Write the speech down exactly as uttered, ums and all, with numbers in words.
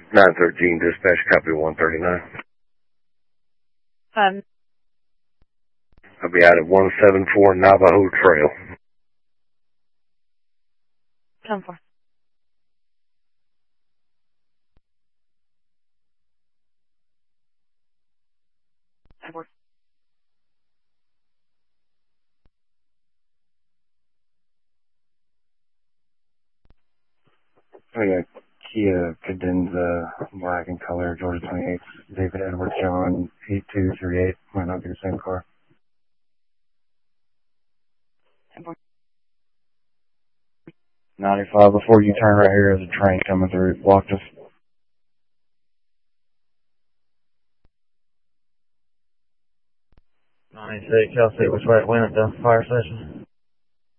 nine thirteen, dispatch, copy one thirty-nine. Um, I'll be out at one seventy-four Navajo Trail. ten four. ten four. I got Kia Cadenza, black in color, Georgia twenty-eight, David Edward John, eight two three eight. Might not be the same car. ten four. ninety-five, before you turn right here, there's a train coming through. It blocked us. ninety-six, I'll see which way it went at the fire station.